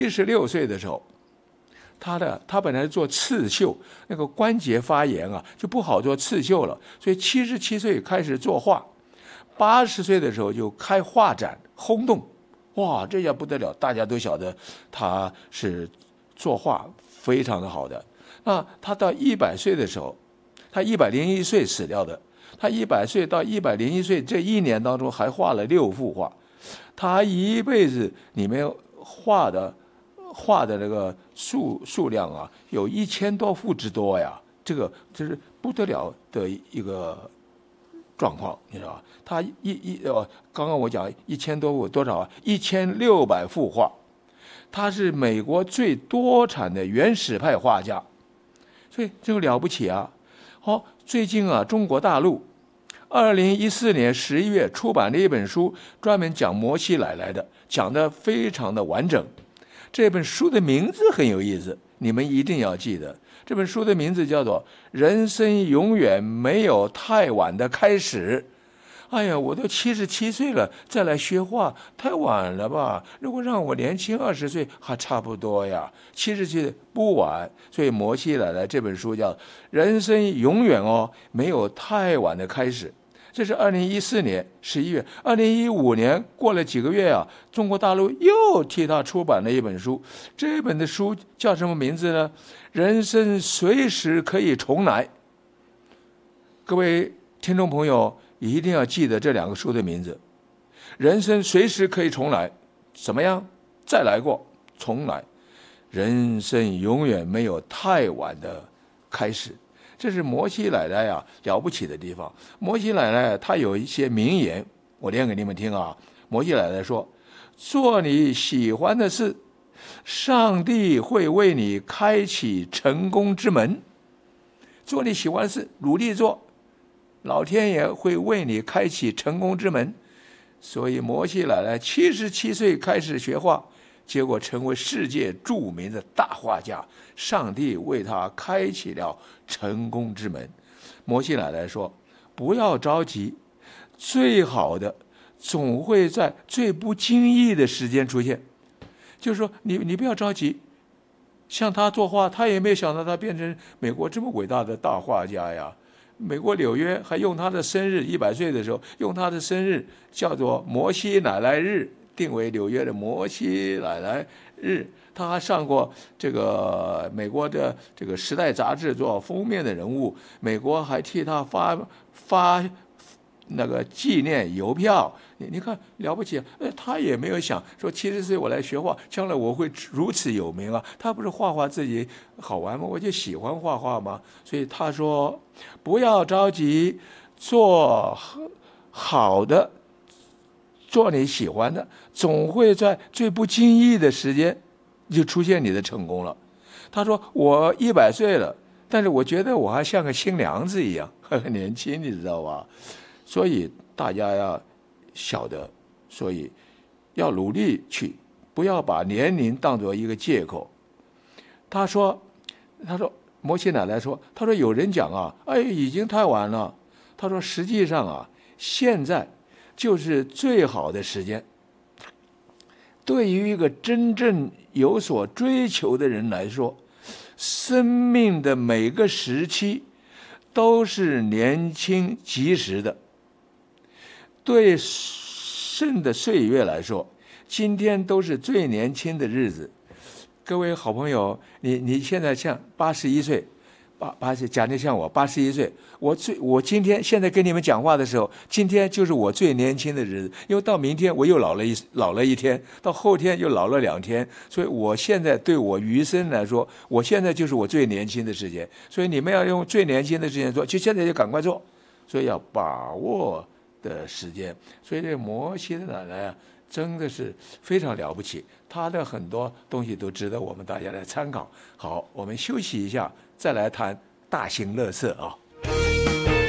76岁的时候，他本来做刺绣，那个关节发炎啊，就不好做刺绣了，所以77岁开始作画，80岁的时候就开画展，轰动，哇，这下不得了，大家都晓得他是作画非常的好的。那他到100岁的时候，他101岁死掉的，他100岁到101岁这一年当中还画了6幅画，他一辈子里面画的那个数量啊，有1000多幅之多呀，这是不得了的一个状况，你知道吧？他刚刚我讲1000多幅多少啊？1600幅画，他是美国最多产的原始派画家，所以这个了不起啊！好，最近啊，中国大陆2014年11月出版了一本书，专门讲摩西奶奶的，讲得非常的完整。这本书的名字很有意思，你们一定要记得。这本书的名字叫做《人生永远没有太晚的开始》。哎呀，我都77岁了，再来学画太晚了吧？如果让我年轻20岁，还差不多呀。77不晚，所以摩西奶奶这本书叫《人生永远没有太晚的开始》。这是2014年11月，2015年过了几个月啊，中国大陆又替他出版了一本书。这本的书叫什么名字呢？人生随时可以重来。各位听众朋友，一定要记得这2个书的名字。人生随时可以重来，怎么样？再来过，重来。人生永远没有太晚的开始。这是摩西奶奶啊了不起的地方。摩西奶奶她有一些名言，我念给你们听啊。摩西奶奶说：“做你喜欢的事，上帝会为你开启成功之门。做你喜欢的事，努力做，老天爷会为你开启成功之门。”所以摩西奶奶77岁开始学画，结果成为世界著名的大画家，上帝为他开启了成功之门。摩西奶奶说：“不要着急，最好的总会在最不经意的时间出现。”就是说，你不要着急。像他作画，他也没有想到他变成美国这么伟大的大画家呀。美国纽约还用他的生日，100岁的时候用他的生日叫做摩西奶奶日，定为纽约的摩西奶奶日。他还上过这个美国的这个《时代》杂志做封面的人物，美国还替他发那个纪念邮票。你看了不起啊！他也没有想说70岁我来学画，将来我会如此有名啊。他不是画画自己好玩吗？我就喜欢画画嘛。所以他说不要着急，做好的，做你喜欢的，总会在最不经意的时间就出现你的成功了。他说我100岁了，但是我觉得我还像个新娘子一样，很年轻，你知道吧？所以大家要晓得，所以要努力去，不要把年龄当作一个借口。他说摩西奶奶说，他说有人讲啊，已经太晚了。他说实际上啊，现在就是最好的时间。对于一个真正有所追求的人来说，生命的每个时期都是年轻及时的。对剩的岁月来说，今天都是最年轻的日子。各位好朋友，你现在像81岁，80，假定像我81岁，我今天现在跟你们讲话的时候，今天就是我最年轻的日子，因为到明天我又老了一天，到后天又老了2天，所以我现在对我余生来说，我现在就是我最年轻的时间。所以你们要用最年轻的时间做，就现在就赶快做，所以要把握的时间。所以这摩西的奶奶啊，真的是非常了不起，他的很多东西都值得我们大家来参考。好，我们休息一下，再来谈大型垃圾啊。